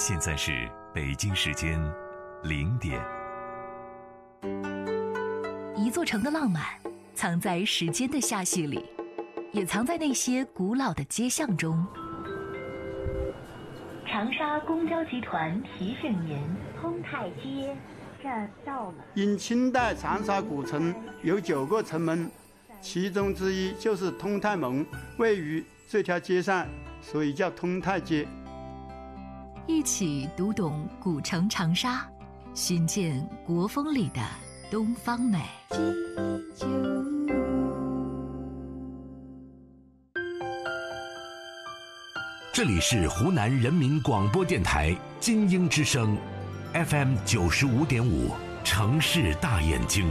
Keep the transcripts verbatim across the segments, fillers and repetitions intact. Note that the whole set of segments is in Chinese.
现在是北京时间零点。 一座城的浪漫藏在时间的罅隙里，也藏在那些古老的街巷中。长沙公交集团提醒您， 通泰街这儿到了。 因清代长沙古城有九个城门，其中之一就是通泰门，位于这条街上，所以叫通泰街。 一起读懂古城长沙，寻见国风里的东方美。 这里是湖南人民广播电台金鹰之声 F M 九十五点五，城市大眼睛。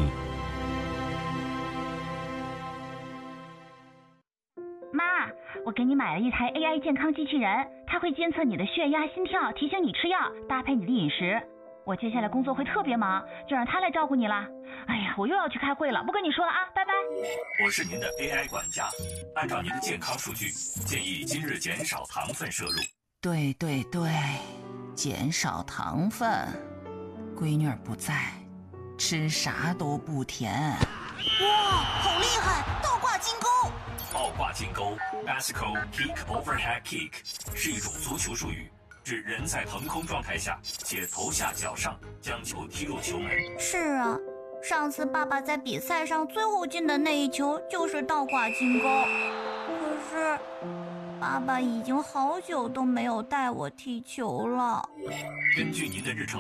妈，我给你买了一台 A I 健康机器人，它会监测你的血压、心跳，提醒你吃药，搭配你的饮食。我接下来工作会特别忙，就让它来照顾你啦。哎呀，我又要去开会了，不跟你说了啊，拜拜。 我是您的 A I 管家，按照您的健康数据，建议今日减少糖分摄入。 对对对，减少糖分。闺女儿不在，吃啥都不甜。 哇，好厉害！倒挂金钩。 倒挂金钩 Bicycle Peak Overhead Kick 是一种足球术语，指人在腾空状态下且头下脚上将球踢入球门。 是啊，上次爸爸在比赛上最后进的那一球就是倒挂金钩。可是爸爸已经好久都没有带我踢球了。 根据您的日程